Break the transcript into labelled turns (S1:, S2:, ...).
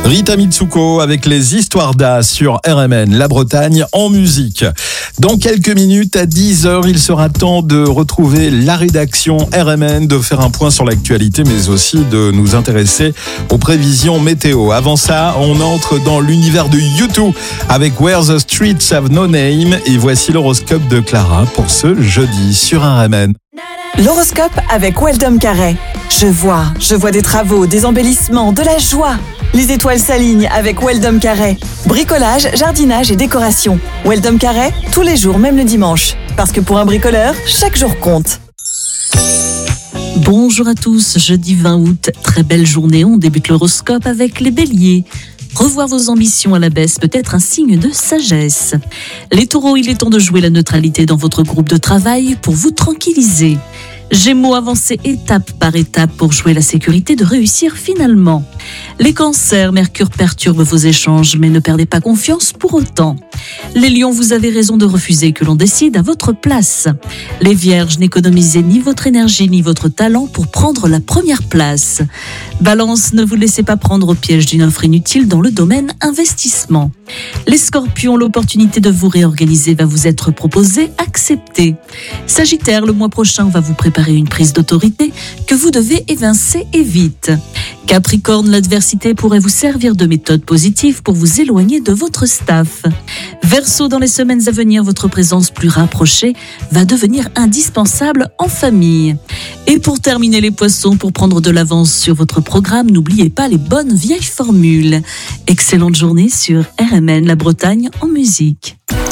S1: Rita Mitsuko avec les histoires d'A sur RMN, la Bretagne en musique. Dans quelques minutes, à 10h, il sera temps de retrouver la rédaction RMN, de faire un point sur l'actualité, mais aussi de nous intéresser aux prévisions météo. Avant ça, on entre dans l'univers de U2 avec Where the Streets Have No Name. Et voici l'horoscope de Clara pour ce jeudi sur RMN.
S2: L'horoscope avec Weldom Carré. Je vois des travaux, des embellissements, de la joie. Les étoiles s'alignent avec Weldom Carré. Bricolage, jardinage et décoration. Weldom Carré, tous les jours, même le dimanche. Parce que pour un bricoleur, chaque jour compte.
S3: Bonjour à tous, jeudi 20 août, très belle journée, on débute l'horoscope avec les béliers. Revoir vos ambitions à la baisse peut être un signe de sagesse. Les taureaux, il est temps de jouer la neutralité dans votre groupe de travail pour vous tranquilliser. Gémeaux, avancez étape par étape pour jouer la sécurité de réussir finalement. Les cancers, Mercure perturbe vos échanges, mais ne perdez pas confiance pour autant. Les lions, vous avez raison de refuser que l'on décide à votre place. Les vierges, n'économisez ni votre énergie ni votre talent pour prendre la première place. Balance, ne vous laissez pas prendre au piège d'une offre inutile dans le domaine investissement. Les scorpions, l'opportunité de vous réorganiser va vous être proposée, acceptez. Sagittaire, le mois prochain, on va vous préparer une prise d'autorité que vous devez évincer et vite. Capricorne, l'adversité pourrait vous servir de méthode positive pour vous éloigner de votre staff. Verseau, dans les semaines à venir, votre présence plus rapprochée va devenir indispensable en famille. Et pour terminer les poissons, pour prendre de l'avance sur votre programme, n'oubliez pas les bonnes vieilles formules. Excellente journée sur RMN, la Bretagne en musique.